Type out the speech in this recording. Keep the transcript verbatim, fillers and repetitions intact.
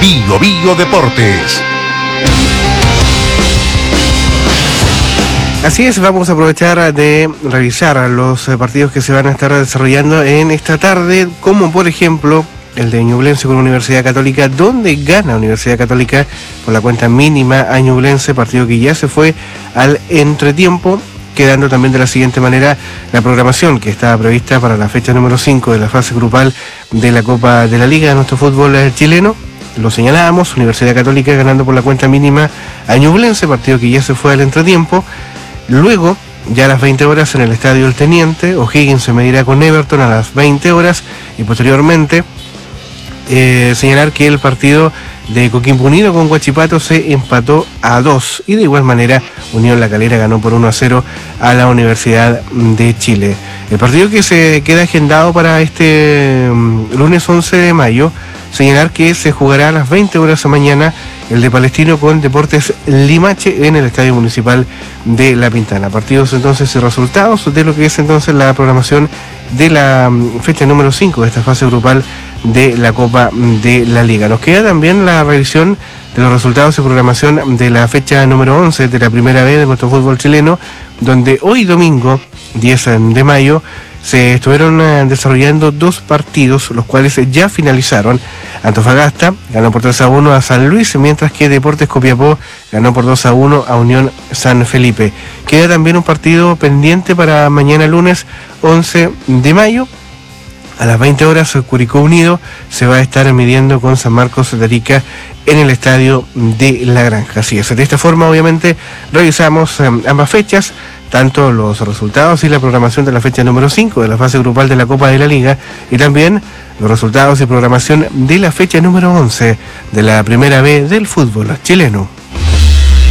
Bio Bio Deportes. Así es, vamos a aprovechar de revisar los partidos que se van a estar desarrollando en esta tarde, como por ejemplo el de Ñublense con Universidad Católica, donde gana Universidad Católica por la cuenta mínima a Ñublense, partido que ya se fue al entretiempo, quedando también de la siguiente manera la programación que estaba prevista para la fecha número cinco de la fase grupal de la Copa de la Liga de nuestro fútbol chileno. Lo señalábamos, Universidad Católica ganando por la cuenta mínima a Ñublense, partido que ya se fue al entretiempo. Luego, ya a las veinte horas en el Estadio El Teniente, O'Higgins se medirá con Everton a las veinte horas y posteriormente eh, señalar que el partido de Coquimbo Unido con Huachipato se empató a dos y de igual manera Unión La Calera ganó por uno a cero a la Universidad de Chile. El partido que se queda agendado para este um, lunes once de mayo, señalar que se jugará a las veinte horas de mañana el de Palestino con Deportes Limache en el Estadio Municipal de La Pintana. Partidos entonces y resultados de lo que es entonces la programación de la fecha número cinco de esta fase grupal de la Copa de la Liga. Nos queda también la revisión de los resultados y programación de la fecha número once de la primera B de nuestro fútbol chileno, donde hoy domingo diez de mayo se estuvieron eh, desarrollando dos partidos, los cuales ya finalizaron. Antofagasta ganó por tres a uno a San Luis, mientras que Deportes Copiapó ganó por dos a uno a Unión San Felipe. Queda también un partido pendiente para mañana lunes once de mayo. A las veinte horas, Curicó Unido se va a estar midiendo con San Marcos de Arica en el Estadio de La Granja. Así es, de esta forma obviamente revisamos eh, ambas fechas, tanto los resultados y la programación de la fecha número cinco de la fase grupal de la Copa de la Liga y también los resultados y programación de la fecha número once de la primera B del fútbol chileno.